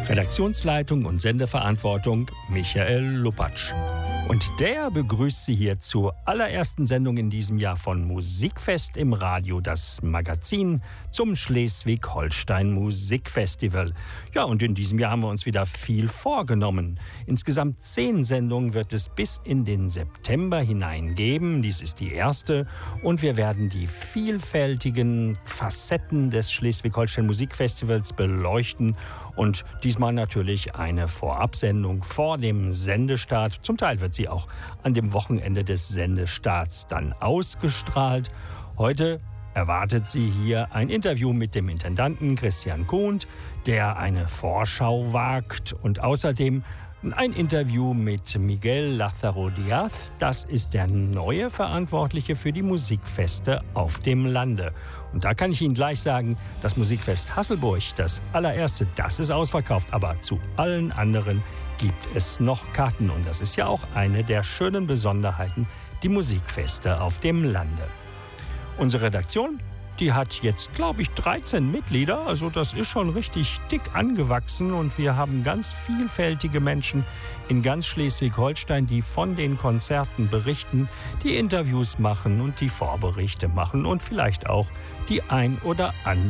Redaktionsleitung und Sendeverantwortung Michael Lupatsch. Und der begrüßt Sie hier zur allerersten Sendung in diesem Jahr von Musikfest im Radio, das Magazin zum Schleswig-Holstein Musikfestival. Ja, und in diesem Jahr haben wir uns wieder viel vorgenommen. Insgesamt 10 Sendungen wird es bis in den September hinein geben. Dies ist die erste. Und wir werden die vielfältigen Facetten des Schleswig-Holstein Musikfestivals beleuchten. Und diesmal natürlich eine Vorabsendung vor dem Sendestart. Zum Teil wird sie auch an dem Wochenende des Sendestarts dann ausgestrahlt. Heute erwartet Sie hier ein Interview mit dem Intendanten Christian Kuhnt, der eine Vorschau wagt, und außerdem ein Interview mit Miguel Lázaro Díaz. Das ist der neue Verantwortliche für die Musikfeste auf dem Lande. Und da kann ich Ihnen gleich sagen, das Musikfest Hasselburg, das allererste, das ist ausverkauft. Aber zu allen anderen gibt es noch Karten. Und das ist ja auch eine der schönen Besonderheiten, die Musikfeste auf dem Lande. Unsere Redaktion, die hat jetzt, glaube ich, 13 Mitglieder. Also das ist schon richtig dick angewachsen. Und wir haben ganz vielfältige Menschen in ganz Schleswig-Holstein, die von den Konzerten berichten, die Interviews machen und die Vorberichte machen und vielleicht auch die ein oder andere